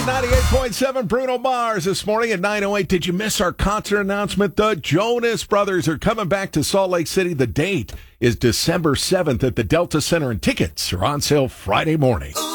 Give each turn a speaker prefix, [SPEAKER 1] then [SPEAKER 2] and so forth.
[SPEAKER 1] 98.7 Bruno Mars this morning at 9:08. Did you miss our concert announcement? The Jonas Brothers are coming back to Salt Lake City. The date is December 7th at the Delta Center, and tickets are on sale Friday morning.